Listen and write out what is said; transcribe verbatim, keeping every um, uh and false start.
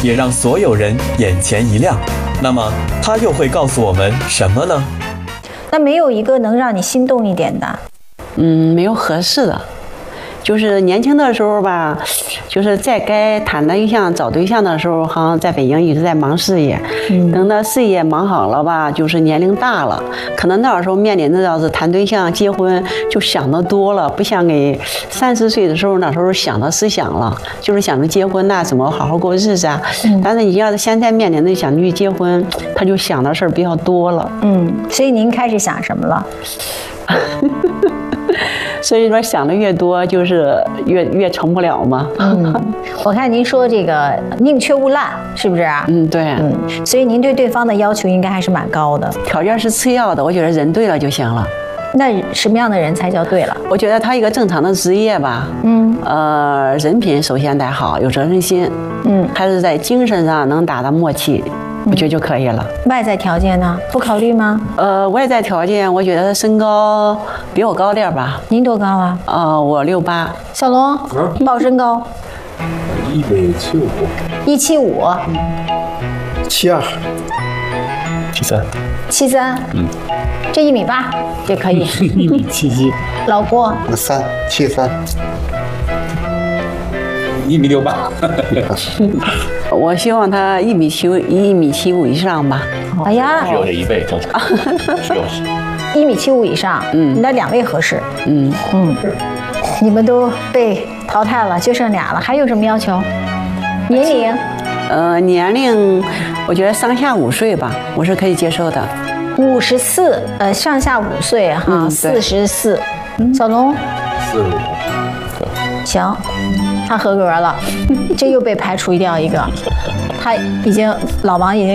也让所有人眼前一亮。那么它又会告诉我们什么呢？ 那没有一个能让你心动一点的？ 嗯，没有合适的。就是年轻的时候吧，就是在该谈对象、找对象的时候，好像在北京一直在忙事业。嗯，等到事业忙好了吧，就是年龄大了，可能那时候面临的要是谈对象、结婚，就想得多了，不像给三十岁的时候，那时候想的思想了，就是想着结婚呐、怎么好好过日子啊。嗯，但是你要是现在面临的想去结婚，他就想的事儿比较多了。 嗯，所以您开始想什么了？ 所以说想的越多，就是越越成不了嘛。 嗯，我看您说这个宁缺毋滥，是不是啊？ 嗯，对。 嗯，所以您对对方的要求应该还是蛮高的。 条件是次要的，我觉得人对了就行了。 那什么样的人才叫对了？ 我觉得他一个正常的职业吧，嗯，呃，人品首先得好，有责任心，嗯，还是在精神上能达到默契。我觉得就可以了。 外在条件呢？不考虑吗？ 呃，外在条件，我觉得身高比我高点吧。 您多高啊？ 呃，我六八。 小龙，报身高。 一米七五。 一七五。 七二。七三。 七三。嗯。这一米八也可以。 一米七一。 老郭。 三七三。 一米六八。 我希望他一米七一米七五以上吧。 哎呀， 只有这一倍正常。只有一米七五以上，嗯，那两位合适。嗯嗯，你们都被淘汰了，就剩俩了，还有什么要求？年龄？ 呃，年龄，我觉得上下五岁吧，我是可以接受的。 五十四，呃，上下五岁哈，四十四。小龙？ 四十五。 行。他合格了，这又被排除掉一个，他已经老王已经